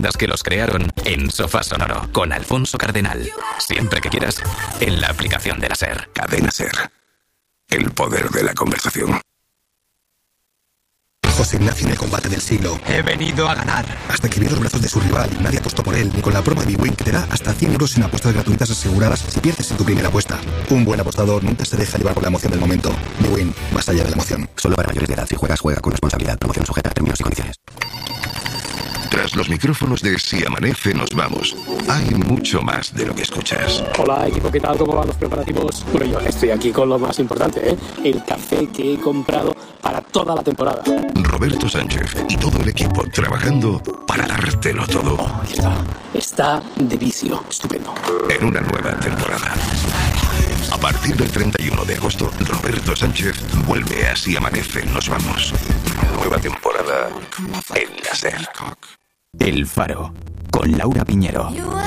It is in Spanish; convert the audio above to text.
Las que los crearon en Sofá Sonoro con Alfonso Cardenal. Siempre que quieras, en la aplicación de la SER. Cadena SER. El poder de la conversación. José Ignacio en el combate del siglo. He venido a ganar. Hasta que vio los brazos de su rival y nadie apostó por él, ni con la promo de BWin que te da hasta 100 euros en apuestas gratuitas aseguradas si pierdes en tu primera apuesta. Un buen apostador nunca se deja llevar por la emoción del momento. BWin, más allá de la emoción. Solo para mayores de edad. Si juegas, juega con responsabilidad. Promoción sujeta a términos y condiciones. Tras los micrófonos de Si Amanece Nos Vamos, hay mucho más de lo que escuchas. Hola equipo, ¿qué tal? ¿Cómo van los preparativos? Bueno, yo estoy aquí con lo más importante, el café que he comprado para toda la temporada. Roberto Sánchez y todo el equipo trabajando para dártelo todo. Oh, aquí está de vicio, estupendo. En una nueva temporada. A partir del 31 de agosto, Roberto Sánchez vuelve a Si Amanece Nos Vamos. Nueva temporada en la SER. El Faro, con Laura Piñero.